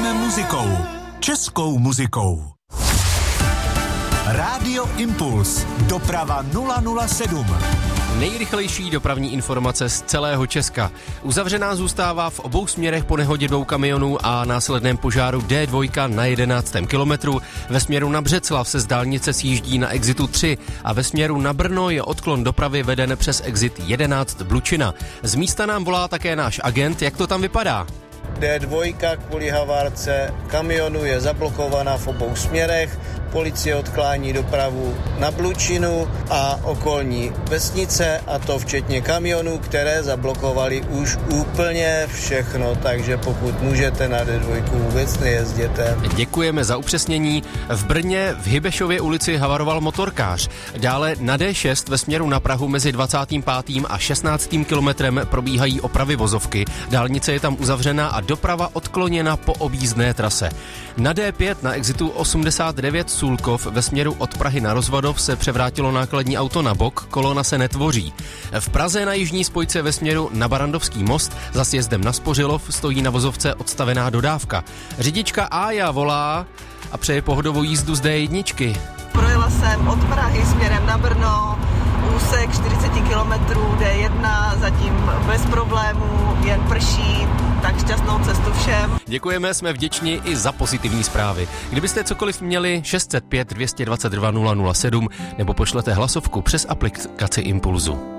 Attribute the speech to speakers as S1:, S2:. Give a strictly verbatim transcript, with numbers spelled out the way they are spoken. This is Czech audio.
S1: Proudíme muzikou. Českou muzikou. Rádio Impuls. Doprava nula nula sedm.
S2: Nejrychlejší dopravní informace z celého Česka. Uzavřená zůstává v obou směrech po nehodě dvou kamionů a následném požáru D dva na jedenáctém kilometru. Ve směru na Břeclav se z dálnice sjíždí na exitu tři a ve směru na Brno je odklon dopravy veden přes exit jedenáct Blučina. Z místa nám volá také náš agent, jak to tam vypadá.
S3: D dva kvůli havárce kamionu je zablokovaná v obou směrech. Policie odklání dopravu na Blučinu a okolní vesnice, a to včetně kamionů, které zablokovali už úplně všechno, takže pokud můžete na D dva vůbec nejezděte.
S2: Děkujeme za upřesnění. V Brně v Hybešově ulici havaroval motorkář. Dále na D šest ve směru na Prahu mezi dvacátým pátým a šestnáctým kilometrem probíhají opravy vozovky. Dálnice je tam uzavřená a doprava odkloněna po objízdné trase. Na D pět na exitu osmdesát devět Sulkov ve směru od Prahy na Rozvadov se převrátilo nákladní auto na bok, kolona se netvoří. V Praze na jižní spojce ve směru na Barandovský most za sjezdem na Spořilov stojí na vozovce odstavená dodávka. Řidička Ája volá a přeje pohodovou jízdu z D jedna.
S4: Projela jsem od Prahy směrem na Brno, úsek čtyřicet kilometrů D jedna, zatím bez problémů, jen prší, tak šťastnou cestu všem.
S2: Děkujeme, jsme vděční i za pozitivní zprávy. Kdybyste cokoliv měli, šest set pět dvě dvacet dva nula nula sedm nebo pošlete hlasovku přes aplikaci Impulzu.